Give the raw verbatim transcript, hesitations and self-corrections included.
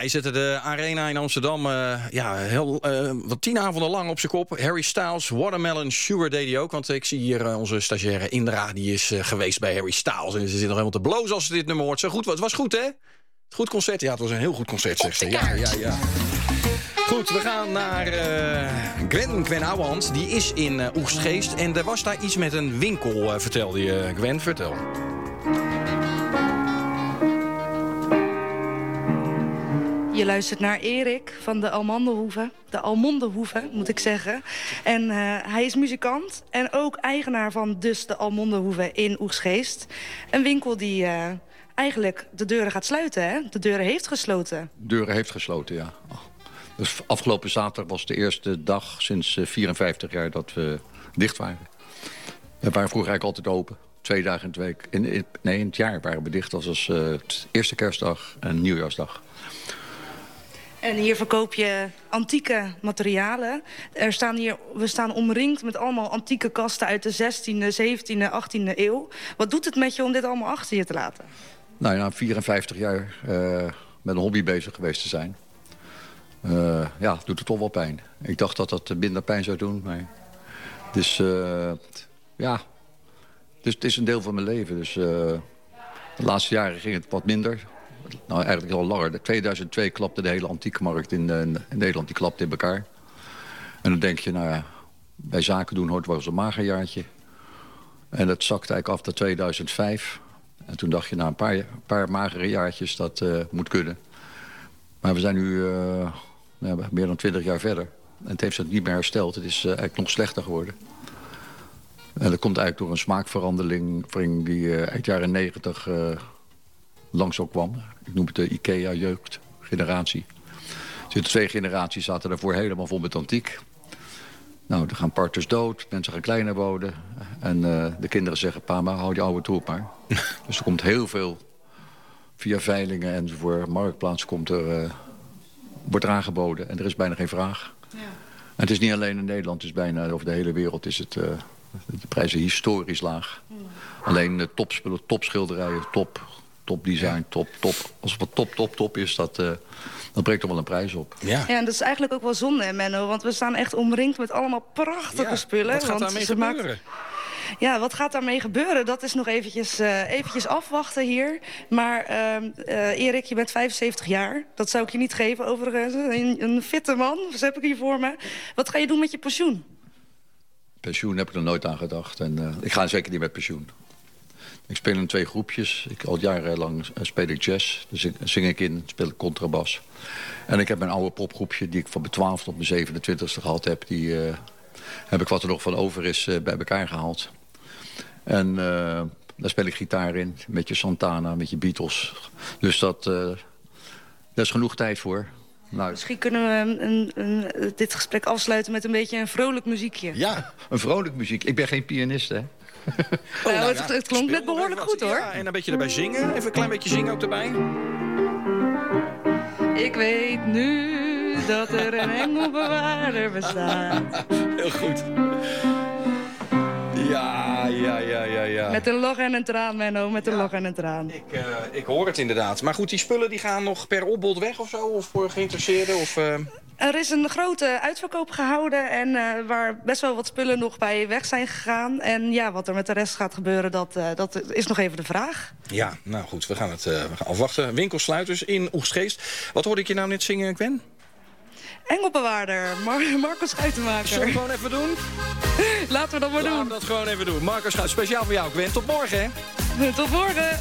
hij zette de Arena in Amsterdam uh, ja, heel, uh, wat tien avonden lang op zijn kop. Harry Styles, Watermelon Sugar deed hij ook. Want ik zie hier uh, onze stagiaire Indra, die is uh, geweest bij Harry Styles. En ze zit nog helemaal te blozen als ze dit nummer hoort. Zo goed, het was goed, hè? Goed concert? Ja, het was een heel goed concert, zegt ze. Ja, ja, ja. Goed, we gaan naar uh, Gwen, Gwen Ouwehand. Die is in uh, Oegstgeest. En er was daar iets met een winkel, uh, vertelde je. Gwen, vertel. Je luistert naar Erik van de Almondehoeve. De Almondehoeve, moet ik zeggen. En uh, hij is muzikant en ook eigenaar van dus de Almondehoeve in Oegstgeest. Een winkel die uh, eigenlijk de deuren gaat sluiten, hè? De deuren heeft gesloten. De deuren heeft gesloten, ja. Dus afgelopen zaterdag was de eerste dag sinds vierenvijftig jaar dat we dicht waren. We waren vroeger eigenlijk altijd open. Twee dagen in de week. In, in, nee, in het jaar waren we dicht. Dat was uh, eerste kerstdag en nieuwjaarsdag. En hier verkoop je antieke materialen. Er staan hier, we staan omringd met allemaal antieke kasten uit de zestiende, zeventiende, achttiende eeuw. Wat doet het met je om dit allemaal achter je te laten? Nou ja, vierenvijftig jaar uh, met een hobby bezig geweest te zijn. Uh, ja, doet het toch wel pijn. Ik dacht dat dat minder pijn zou doen, maar... Dus uh, ja, dus het is een deel van mijn leven. Dus uh, de laatste jaren ging het wat minder. Nou, eigenlijk al langer. In tweeduizend twee klapte de hele antieke markt in, uh, in Nederland, die klapte in elkaar. En dan denk je, nou ja, bij zaken doen hoort wel eens een magerjaartje. En dat zakte eigenlijk af tot tweeduizend vijf. En toen dacht je, nou, een paar, een paar magere jaartjes, dat uh, moet kunnen. Maar we zijn nu uh, ja, meer dan twintig jaar verder. En het heeft zich niet meer hersteld. Het is uh, eigenlijk nog slechter geworden. En dat komt eigenlijk door een smaakverandering die uh, eind jaren negentig uh, langs ook kwam. Ik noem het de IKEA-jeugdgeneratie. Er zitten twee generaties, zaten daarvoor helemaal vol met antiek. Nou, er gaan partners dood, mensen gaan kleiner wonen. En uh, de kinderen zeggen, pa, maar hou die oude troep maar. Dus er komt heel veel via veilingen en voor Marktplaats komt er, uh, wordt er aangeboden. En er is bijna geen vraag. Ja. En het is niet alleen in Nederland, het is bijna over de hele wereld is het... Uh, de prijzen historisch laag. Hmm. Alleen uh, topspullen, topschilderijen, top, topdesign, top, top. Als het wat top, top, top is, dat, uh, dat breekt er wel een prijs op. Ja. Ja, en dat is eigenlijk ook wel zonde, hè, Menno. Want we staan echt omringd met allemaal prachtige ja, spullen. Wat gaat want daarmee gebeuren? Maakt... Ja, wat gaat daarmee gebeuren? Dat is nog eventjes, uh, eventjes afwachten hier. Maar uh, uh, Erik, je bent vijfenzeventig jaar. Dat zou ik je niet geven, overigens. Een, een fitte man, dat heb ik hier voor me. Wat ga je doen met je pensioen? Pensioen heb ik er nooit aan gedacht. En uh, ik ga zeker niet met pensioen. Ik speel in twee groepjes. Ik, al jarenlang speel ik jazz. Dus ik, zing ik in, speel ik contrabas. En ik heb mijn oude popgroepje die ik van mijn twaalfde tot mijn zevenentwintigste gehad heb. Die uh, heb ik wat er nog van over is uh, bij elkaar gehaald. En uh, daar speel ik gitaar in. Met je Santana, met je Beatles. Dus dat, uh, daar is genoeg tijd voor. Nou, misschien kunnen we een, een, dit gesprek afsluiten met een beetje een vrolijk muziekje. Ja, een vrolijk muziek. Ik ben geen pianist, hè. Oh, nou, het, het klonk net behoorlijk goed, hoor. Ja, en een beetje erbij zingen. Even een klein beetje zingen ook erbij. Ik weet nu dat er een engelbewaarder bestaat. Heel goed. Ja, ja, ja, ja, ja. Met een lach en een traan, Menno. Met een ja, lach en een traan. Ik, uh, ik hoor het inderdaad. Maar goed, die spullen die gaan nog per opbod weg of zo? Of voor geïnteresseerden? Of, uh... Er is een grote uitverkoop gehouden. En uh, waar best wel wat spullen nog bij weg zijn gegaan. En ja, wat er met de rest gaat gebeuren, dat, uh, dat is nog even de vraag. Ja, nou goed, we gaan het uh, we gaan afwachten. Winkelsluiters in Oegstgeest. Wat hoorde ik je nou net zingen, Gwen? Engelbewaarder, Mar Marco Schuitenmaker. Zullen we gewoon even doen? Laten we dat maar Laten doen. we dat gewoon even doen. Marco Schuit, speciaal voor jou, Gwen. Tot morgen, hè? Tot morgen.